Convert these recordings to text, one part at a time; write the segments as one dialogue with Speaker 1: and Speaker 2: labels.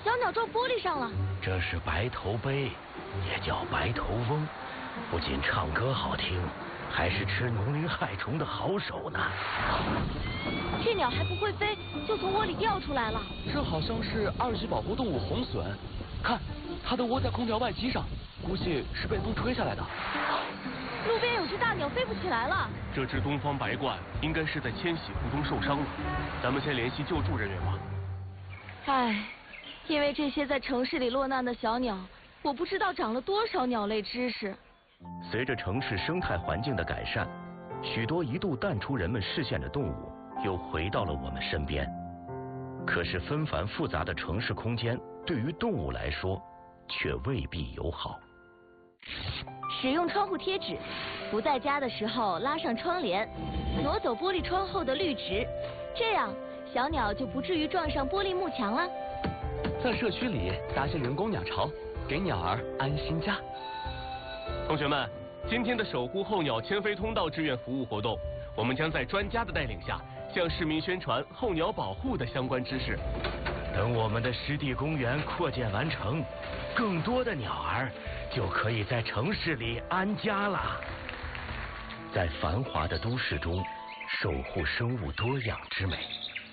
Speaker 1: 小鸟撞玻璃上了。
Speaker 2: 这是白头鹎，也叫白头翁，不仅唱歌好听，还是吃农林害虫的好手呢。
Speaker 1: 这鸟还不会飞，就从窝里掉出来了。
Speaker 3: 这好像是2级保护动物红隼，看，它的窝在空调外机上，估计是被风吹下来的。
Speaker 1: 路边有只大鸟飞不起来了。
Speaker 4: 这只东方白鹳应该是在迁徙途中受伤了，咱们先联系救助人员吧。
Speaker 1: 唉，因为这些在城市里落难的小鸟，我不知道长了多少鸟类知识。
Speaker 2: 随着城市生态环境的改善，许多一度淡出人们视线的动物又回到了我们身边。可是纷繁复杂的城市空间对于动物来说却未必友好。
Speaker 1: 使用窗户贴纸，不在家的时候拉上窗帘，挪走玻璃窗后的绿植，这样小鸟就不至于撞上玻璃幕墙了。
Speaker 3: 在社区里搭些人工鸟巢，给鸟儿安心家。
Speaker 4: 同学们，今天的守护候鸟迁飞通道志愿服务活动，我们将在专家的带领下，向市民宣传候鸟保护的相关知识。
Speaker 2: 等我们的湿地公园扩建完成，更多的鸟儿就可以在城市里安家了。在繁华的都市中，守护生物多样之美。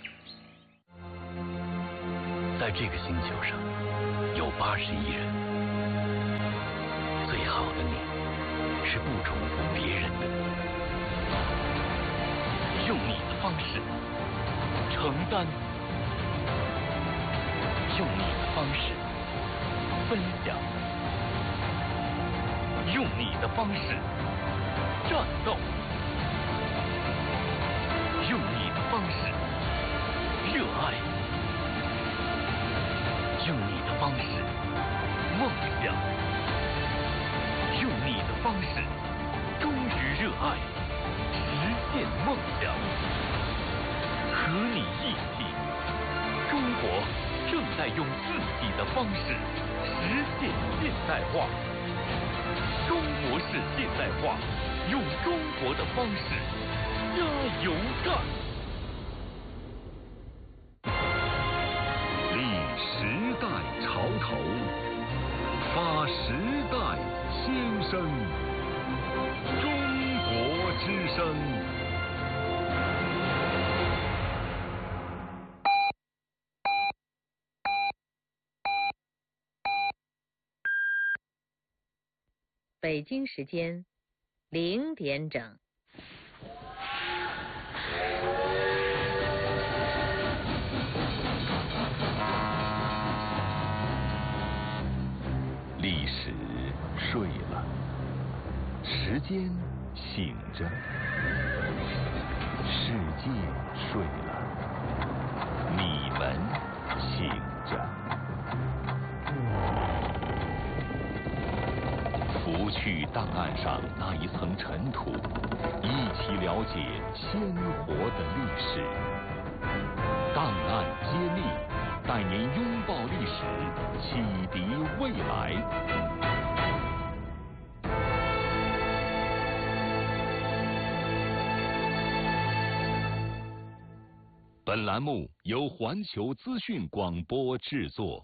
Speaker 5: 在这个星球上，有80亿人。最好的你，是不重复别人的你，用你的方式承担。用你的方式分享，用你的方式战斗，用你的方式热爱，用你的方式梦想，用你的方式忠于热爱，实现梦想。和你一起，中国正在用自己的方式实现现代化。中国式现代化，用中国的方式加油干！
Speaker 6: 立时代潮头，发时代先声。中国之声。
Speaker 7: 北京时间0点整。
Speaker 6: 历史睡了，时间醒着，世界睡了，你们醒着。拂去档案上那一层尘土，一起了解鲜活的历史。档案揭秘，带您拥抱历史，启迪未来。本栏目由环球资讯广播制作。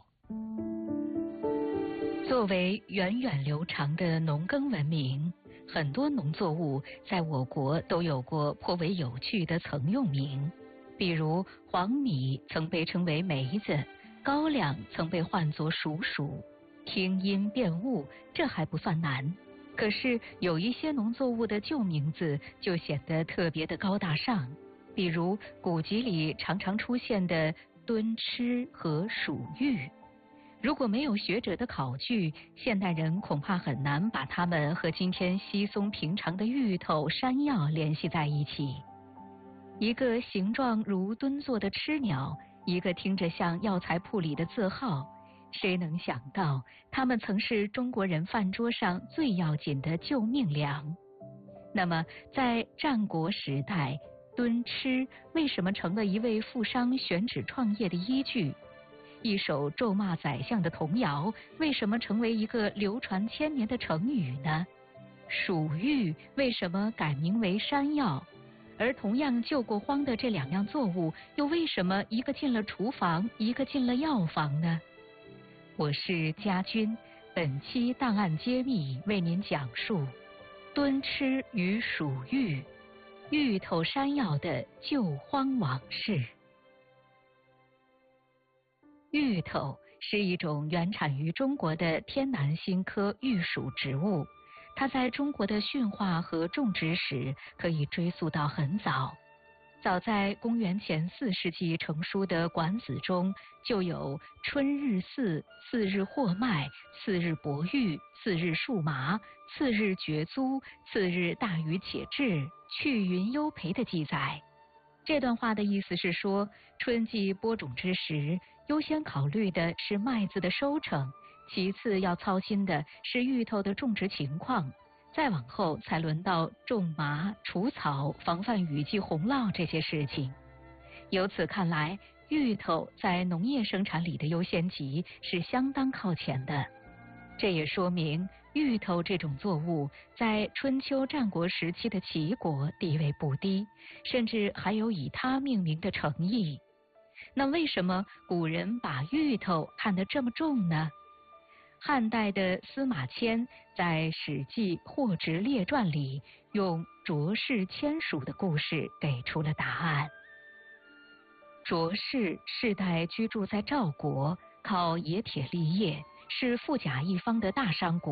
Speaker 8: 作为源远流长的农耕文明，很多农作物在我国都有过颇为有趣的曾用名。比如黄米曾被称为梅子，高粱曾被唤作黍黍。听音辨物，这还不算难。可是有一些农作物的旧名字就显得特别的高大上，比如古籍里常常出现的敦吃和黍玉。如果没有学者的考据，现代人恐怕很难把它们和今天稀松平常的芋头、山药联系在一起。一个形状如蹲坐的吃鸟，一个听着像药材铺里的字号，谁能想到它们曾是中国人饭桌上最要紧的救命粮？那么在战国时代，蹲吃为什么成了一位富商选址创业的依据？一首咒骂宰相的童谣为什么成为一个流传千年的成语呢？黍玉为什么改名为山药？而同样救过荒的这两样作物，又为什么一个进了厨房，一个进了药房呢？ 我是家军，本期档案揭秘为您讲述蹲吃与蜀芋，芋头山药的救荒往事。芋头是一种原产于中国的天南星科芋属植物，它在中国的驯化和种植史可以追溯到很早。早在公元前4世纪成书的《管子》中，就有春日4，次日获麦，次日伯玉，次日束麻，次日掘租，次日大禹且至，去云忧培的记载。这段话的意思是说，春季播种之时，优先考虑的是麦子的收成，其次要操心的是芋头的种植情况，再往后才轮到种麻、除草、防范雨季洪涝这些事情。由此看来，芋头在农业生产里的优先级是相当靠前的。这也说明芋头这种作物在春秋战国时期的齐国地位不低，甚至还有以它命名的诚意。那为什么古人把芋头看得这么重呢？汉代的司马迁在《史记·货殖列传》里用卓氏迁蜀的故事给出了答案。卓氏世代居住在赵国，靠冶铁立业，是富甲一方的大商国。